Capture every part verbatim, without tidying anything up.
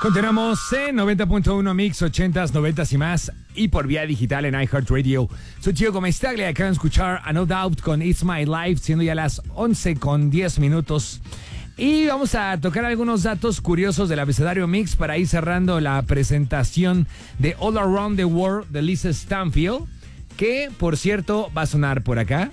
Continuamos en noventa punto uno Mix, ochentas, noventas y más, y por vía digital en iHeartRadio. Soy Gio Comestaglia, acaban de escuchar a No Doubt con It's My Life, siendo ya las once con diez minutos. Y vamos a tocar algunos datos curiosos del abecedario Mix para ir cerrando la presentación de All Around the World de Lisa Stanfield, que, por cierto, va a sonar por acá.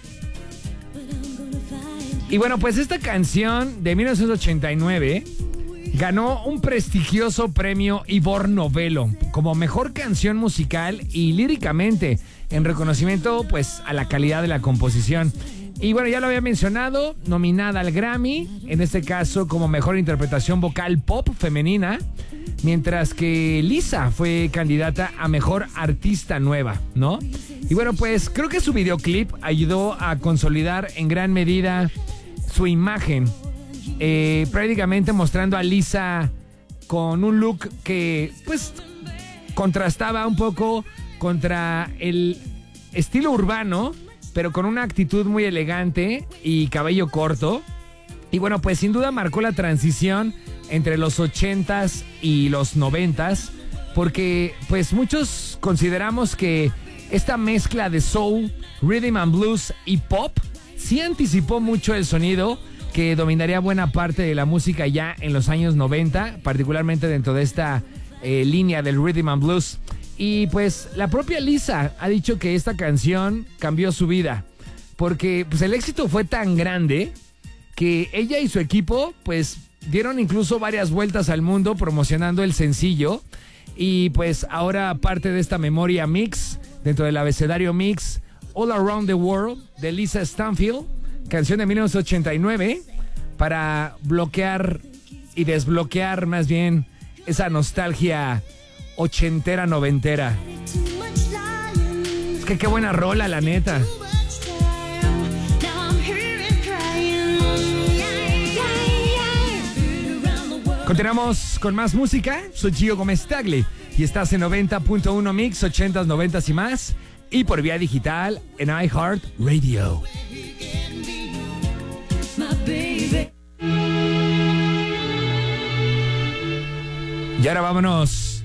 Y bueno, pues esta canción de mil novecientos ochenta y nueve ganó un prestigioso premio Ivor Novello como mejor canción musical y líricamente, en reconocimiento pues a la calidad de la composición. Y bueno, ya lo había mencionado, nominada al Grammy, en este caso como mejor interpretación vocal pop femenina, mientras que Lisa fue candidata a mejor artista nueva, ¿no? Y bueno, pues creo que su videoclip ayudó a consolidar en gran medida su imagen, eh, prácticamente mostrando a Lisa con un look que pues contrastaba un poco contra el estilo urbano, pero con una actitud muy elegante y cabello corto. Y bueno, pues sin duda marcó la transición entre los ochentas y los noventas, porque pues muchos consideramos que esta mezcla de soul, rhythm and blues y pop sí anticipó mucho el sonido que dominaría buena parte de la música ya en los años noventa, particularmente dentro de esta eh, línea del rhythm and blues. Y pues la propia Lisa ha dicho que esta canción cambió su vida, porque pues el éxito fue tan grande que ella y su equipo pues dieron incluso varias vueltas al mundo promocionando el sencillo. Y pues ahora parte de esta memoria Mix, dentro del abecedario Mix, All Around the World de Lisa Stanfield, canción de mil novecientos ochenta y nueve, para bloquear y desbloquear más bien esa nostalgia ochentera, noventera. Es que qué buena rola, la neta. Continuamos con más música. Soy Gio Comestaglia y estás en noventa punto uno Mix, ochentas, noventas y más, y por vía digital en iHeartRadio. Y ahora vámonos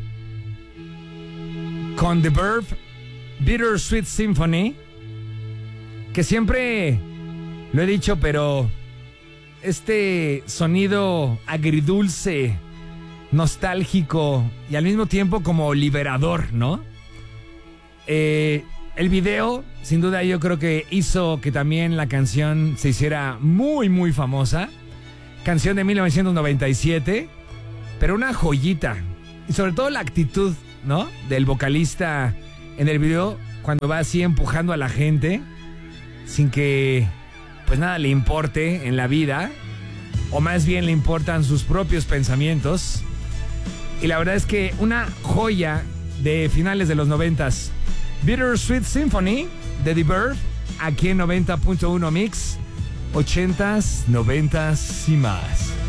con The Verve, Bittersweet Symphony, que siempre lo he dicho, pero este sonido agridulce, nostálgico y al mismo tiempo como liberador, ¿no? Eh, el video, sin duda, yo creo que hizo que también la canción se hiciera muy, muy famosa. Canción de mil novecientos noventa y siete, pero una joyita. Y sobre todo la actitud, ¿no?, del vocalista en el video, cuando va así empujando a la gente sin que pues nada le importe en la vida, o más bien le importan sus propios pensamientos. Y la verdad es que una joya de finales de los noventas. Bittersweet Symphony de The Verve, aquí en noventa punto uno Mix, ochentas, noventas y más.